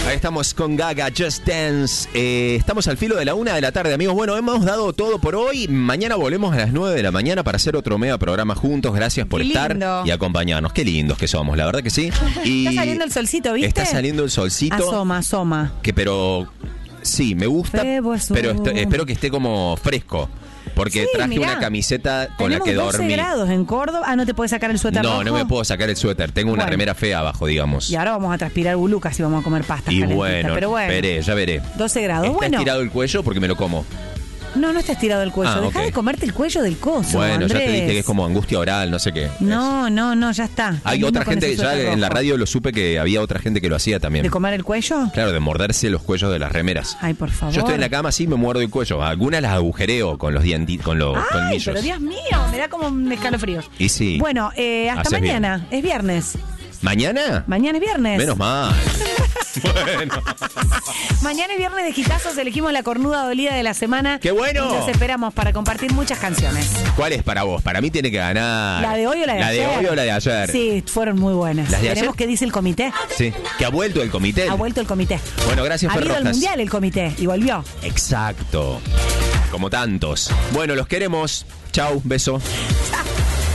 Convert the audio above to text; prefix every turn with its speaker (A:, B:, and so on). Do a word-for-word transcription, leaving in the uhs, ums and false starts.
A: Ahí estamos con Gaga, Just Dance. Eh, estamos al filo de la una de la tarde, amigos. Bueno, hemos dado todo por hoy. Mañana volvemos a las nueve de la mañana para hacer otro mega programa juntos. Gracias por
B: Qué
A: estar
B: lindo.
A: y acompañarnos. Qué lindos que somos, la verdad que sí. Y
B: está saliendo el solcito, ¿viste?
A: Está saliendo el solcito.
B: Asoma, asoma.
A: Que pero sí, me gusta,
B: Febo azul.
A: pero est- espero que esté como fresco. Porque
B: Sí,
A: traje
B: mirá.
A: una camiseta con
B: Tenemos
A: la que
B: doce
A: dormí.
B: grados en Córdoba. Ah, ¿no te puedes sacar el suéter
A: No,
B: rojo?
A: no me puedo sacar el suéter. Tengo una
B: Bueno.
A: remera fea abajo, digamos.
B: Y ahora vamos a transpirar bulucas y vamos a comer pastas
A: Y
B: calentitas.
A: bueno,
B: Pero bueno,
A: veré, ya veré.
B: doce grados.
A: Está
B: Bueno,
A: estirado el cuello porque me lo como.
B: no, no está estirado el cuello.
A: Ah,
B: Deja
A: ok.
B: de comerte el cuello del coso,
A: Bueno, ya te
B: Andrés.
A: dije que es como angustia oral, no sé qué.
B: No, no, no, ya está.
A: Hay
B: Lo
A: otra
B: mismo con
A: gente,
B: ese
A: ya
B: suéter
A: en la
B: rojo.
A: radio lo supe que había otra gente que lo hacía también.
B: ¿De comer el cuello?
A: Claro, de morderse los cuellos de las remeras.
B: Ay, por favor.
A: Yo estoy en la cama, sí me muerdo el cuello. Algunas las agujereo con los dientitos, con los
B: Ay,
A: colmillos.
B: pero Dios mío, me da como un escalofríos.
A: Y sí.
B: Bueno, eh, hasta
A: Haces bien.
B: mañana. Es viernes.
A: ¿Mañana?
B: Mañana es viernes.
A: Menos mal. Bueno.
B: Mañana es viernes de gitazos. Elegimos la cornuda dolida de la semana.
A: ¡Qué bueno!
B: Y los esperamos para compartir muchas canciones.
A: ¿Cuál es para vos? Para mí tiene que ganar.
B: ¿La de hoy o la de
A: ¿La
B: ayer?
A: de hoy o la de ayer?
B: Sí, fueron muy buenas.
A: ¿Las de
B: Veremos
A: ayer?
B: qué dice el comité.
A: Sí. Que ha vuelto el comité.
B: Ha vuelto el comité.
A: Bueno, gracias,
B: Ha
A: Fer
B: habido el
A: Rojas.
B: mundial el comité y volvió.
A: Exacto. Como tantos. Bueno, los queremos. Chau, beso.